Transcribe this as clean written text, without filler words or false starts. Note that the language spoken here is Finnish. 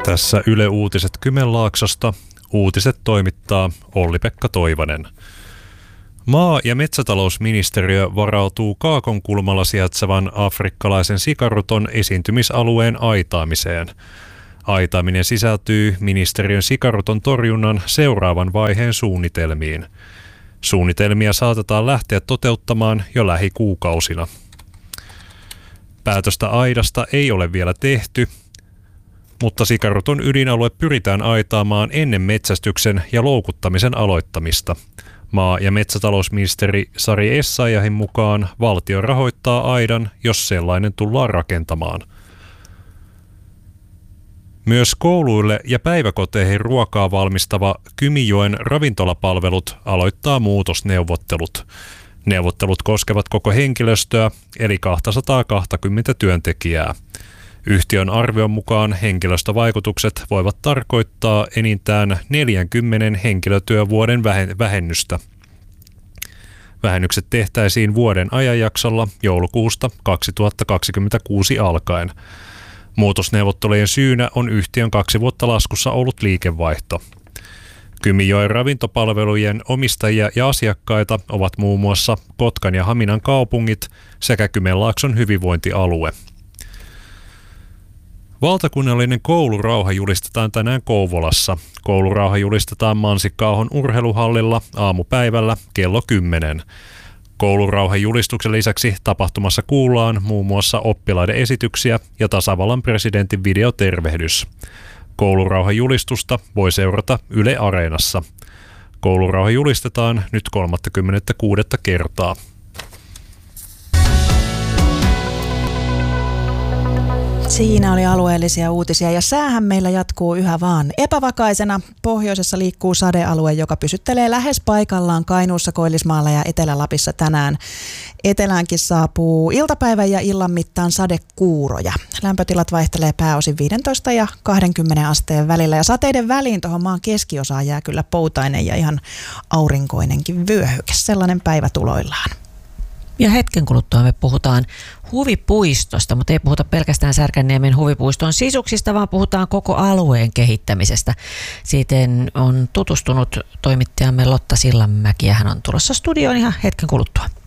Tässä Yle Uutiset Kymenlaaksosta. Uutiset toimittaa Olli-Pekka Toivanen. Maa- ja metsätalousministeriö varautuu Kaakonkulmalla sijaitsevan afrikkalaisen sikaruton esiintymisalueen aitaamiseen. Aitaaminen sisältyy ministeriön sikaruton torjunnan seuraavan vaiheen suunnitelmiin. Suunnitelmia saatetaan lähteä toteuttamaan jo lähikuukausina. Päätöstä aidasta ei ole vielä tehty, mutta sikaruton ydinalue pyritään aitaamaan ennen metsästyksen ja loukuttamisen aloittamista. Maa- ja metsätalousministeri Sari Essayahin mukaan valtio rahoittaa aidan, jos sellainen tullaan rakentamaan. Myös kouluille ja päiväkoteihin ruokaa valmistava Kymijoen ravintolapalvelut aloittaa muutosneuvottelut. Neuvottelut koskevat koko henkilöstöä, eli 220 työntekijää. Yhtiön arvion mukaan henkilöstövaikutukset voivat tarkoittaa enintään 40 henkilötyövuoden vähennystä. Vähennykset tehtäisiin vuoden ajanjaksolla joulukuusta 2026 alkaen. Muutosneuvottelujen syynä on yhtiön 2 vuotta laskussa ollut liikevaihto. Kymijoen ravintopalvelujen omistajia ja asiakkaita ovat muun muassa Kotkan ja Haminan kaupungit sekä Kymenlaakson hyvinvointialue. Valtakunnallinen koulurauha julistetaan tänään Kouvolassa. Koulurauha julistetaan Mansikka-ahon urheiluhallilla aamupäivällä kello 10. Koulurauhan julistuksen lisäksi tapahtumassa kuullaan muun muassa oppilaiden esityksiä ja tasavallan presidentin videotervehdys. Koulurauhan julistusta voi seurata Yle Areenassa. Koulurauha julistetaan nyt 36. kertaa. Siinä oli alueellisia uutisia ja säähän meillä jatkuu yhä vaan epävakaisena. Pohjoisessa liikkuu sadealue, joka pysyttelee lähes paikallaan Kainuussa, Koillismaalla ja Etelä-Lapissa tänään. Eteläänkin saapuu iltapäivän ja illan mittaan sadekuuroja. Lämpötilat vaihtelee pääosin 15 ja 20 asteen välillä ja sateiden väliin tuohon maan keskiosaan jää kyllä poutainen ja ihan aurinkoinenkin vyöhyke. Sellainen päivä tuloillaan. Ja hetken kuluttua me puhutaan huvipuistosta, mutta ei puhuta pelkästään Särkänniemen huvipuiston sisuksista, vaan puhutaan koko alueen kehittämisestä. Siihen on tutustunut toimittajamme Lotta Sillanmäki ja hän on tulossa studioon ihan hetken kuluttua.